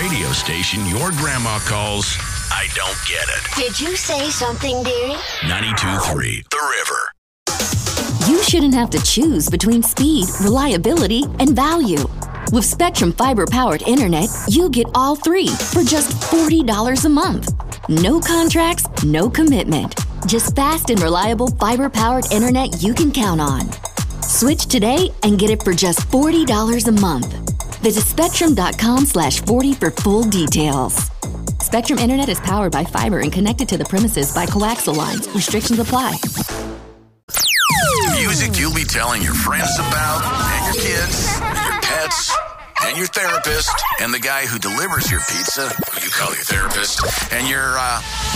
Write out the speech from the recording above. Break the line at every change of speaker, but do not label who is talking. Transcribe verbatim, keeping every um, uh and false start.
radio station your grandma calls I Don't Get It.
Did you say something, dearie?
ninety-two point three The River.
You shouldn't have to choose between speed, reliability, and value. With Spectrum Fiber-powered internet, you get all three for just forty dollars a month. No contracts, no commitment. Just fast and reliable fiber-powered internet you can count on. Switch today and get it for just forty dollars a month. Visit spectrum.com slash 40 for full details. Spectrum Internet is powered by fiber and connected to the premises by coaxial lines. Restrictions apply.
Music you'll be telling your friends about, and your kids, and your pets, and your therapist, and the guy who delivers your pizza, who you call your therapist, and your, uh...